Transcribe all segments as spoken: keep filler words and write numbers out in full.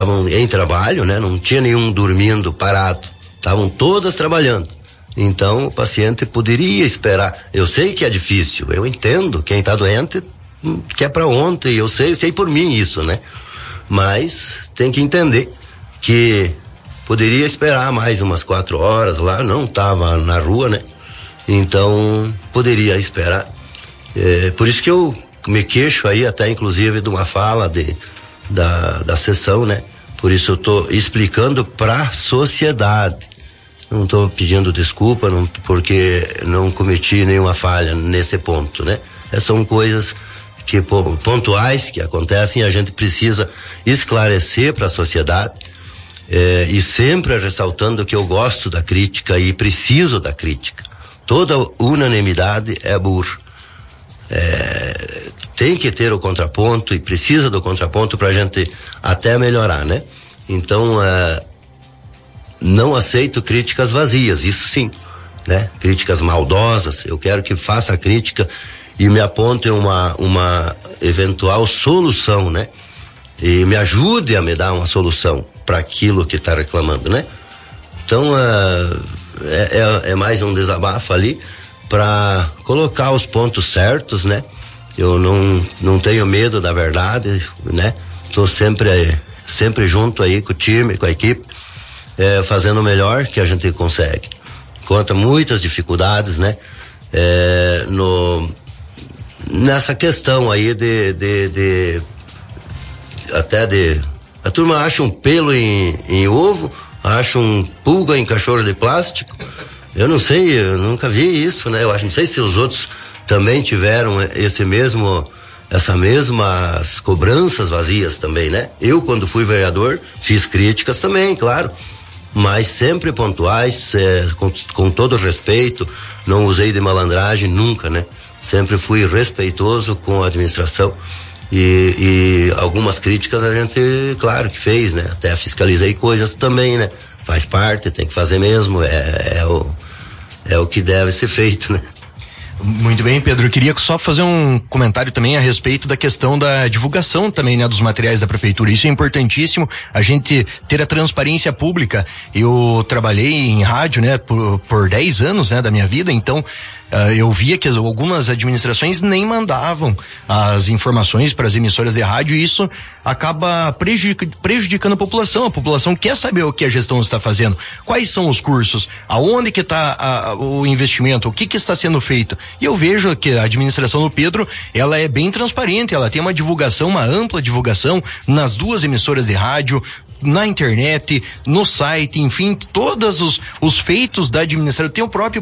estavam em trabalho, né? Não tinha nenhum dormindo parado, estavam todas trabalhando. Então o paciente poderia esperar. Eu sei que é difícil, eu entendo, quem está doente quer para ontem, eu sei, eu sei por mim isso, né? Mas tem que entender que poderia esperar mais umas quatro horas lá, não estava na rua, né? Então poderia esperar. É, por isso que eu me queixo aí até inclusive de uma fala de, da, da sessão, né? Por isso eu estou explicando para a sociedade. Não estou pedindo desculpa, não, porque não cometi nenhuma falha nesse ponto, né? Essas são coisas que pontuais que acontecem e a gente precisa esclarecer para a sociedade, é, e sempre ressaltando que eu gosto da crítica e preciso da crítica. Toda unanimidade é burro. É, tem que ter o contraponto e precisa do contraponto para a gente até melhorar, né? Então, é, não aceito críticas vazias, isso sim, né? Críticas maldosas, eu quero que faça a crítica e me aponte uma, uma eventual solução, né? E me ajude a me dar uma solução para aquilo que está reclamando, né? Então, uh, é, é, é mais um desabafo ali para colocar os pontos certos, né? Eu não, não tenho medo da verdade, né? Estou sempre, sempre junto aí com o time, com a equipe, é, fazendo o melhor que a gente consegue. Conta muitas dificuldades, né? É, no, nessa questão aí de, de, de até de a turma acha um pelo em, em ovo, acha um pulga em cachorro de plástico. Eu não sei, eu nunca vi isso, né? Eu acho, não sei se os outros também tiveram esse mesmo, essa mesmas cobranças vazias também, né? Eu, quando fui vereador, fiz críticas também, claro, mas sempre pontuais, é, com, com todo respeito, não usei de malandragem nunca, né? Sempre fui respeitoso com a administração e, e algumas críticas a gente, claro que fez, né? Até fiscalizei coisas também, né? Faz parte, tem que fazer mesmo, é, é, o, é o que deve ser feito, né? Muito bem, Pedro, eu queria só fazer um comentário também a respeito da questão da divulgação também, né, dos materiais da prefeitura. Isso é importantíssimo, a gente ter a transparência pública. Eu trabalhei em rádio, né, por, por dez anos, né, da minha vida, então Uh, eu via que as, algumas administrações nem mandavam as informações para as emissoras de rádio e isso acaba prejudica, prejudicando a população. A população quer saber o que a gestão está fazendo, quais são os cursos, aonde que está o investimento, o que que está sendo feito. E eu vejo que a administração do Pedro, ela é bem transparente, ela tem uma divulgação, uma ampla divulgação nas duas emissoras de rádio, na internet, no site, enfim, todos os, os feitos da administração. Tem o próprio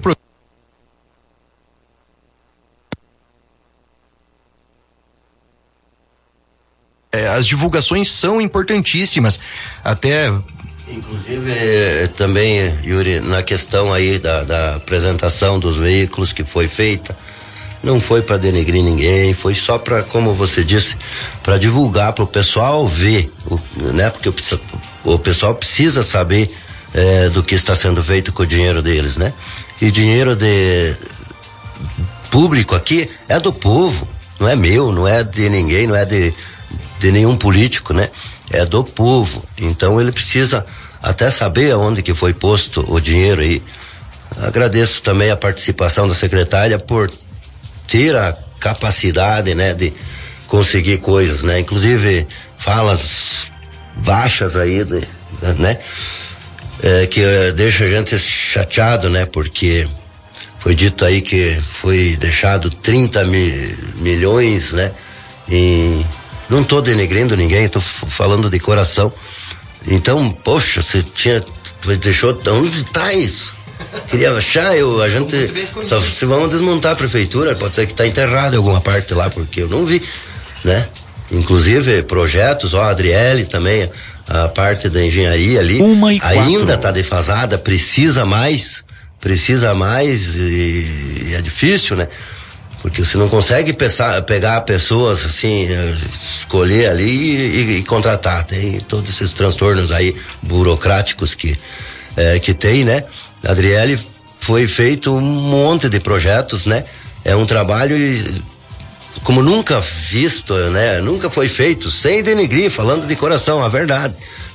as divulgações são importantíssimas, até inclusive também, Yuri, na questão aí da, da apresentação dos veículos que foi feita, não foi para denegrir ninguém, foi só para, como você disse, para divulgar, para o pessoal ver, o, né? Porque o, o pessoal precisa saber é, do que está sendo feito com o dinheiro deles, né? E dinheiro de público aqui é do povo, não é meu, não é de ninguém, não é de de nenhum político, né? É do povo. Então ele precisa até saber aonde que foi posto o dinheiro aí. Agradeço também a participação da secretária por ter a capacidade, né, de conseguir coisas, né? Inclusive falas baixas aí, de, né? É, que uh, deixa a gente chateado, né? Porque foi dito aí que foi deixado trinta mi, milhões, né? Em Não estou denegrindo ninguém, estou falando de coração. Então, poxa, você tinha, deixou, onde está isso? Queria achar, eu, a gente, só se vamos desmontar a prefeitura, pode ser que está enterrado em alguma parte lá, porque eu não vi, né? Inclusive, projetos, ó, a Adriele também, a parte da engenharia ali, ainda está defasada, precisa mais, precisa mais e, e é difícil, né? Porque você não consegue pensar, pegar pessoas assim, escolher ali e, e contratar. Tem todos esses transtornos aí burocráticos que, é, que tem, né? A Adriele foi feito um monte de projetos, né? É um trabalho como nunca visto, né? Nunca foi feito, sem denegrir, falando de coração, a verdade.